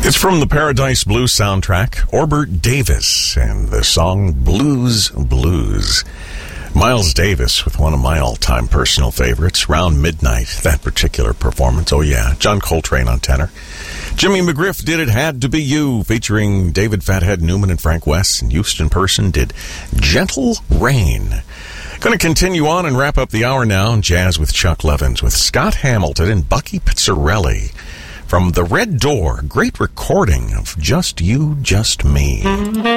It's from the Paradise Blues soundtrack, Orbert Davis, and the song Blues Blues. Miles Davis with one of my all-time personal favorites, Round Midnight, that particular performance. Oh yeah, John Coltrane on tenor. Jimmy McGriff did It Had to Be You, featuring David Fathead Newman and Frank West, and Houston Person did Gentle Rain. Going to continue on and wrap up the hour now in Jazz with Chuck Levins with Scott Hamilton and Bucky Pizzarelli from The Red Door, great recording of Just You, Just Me.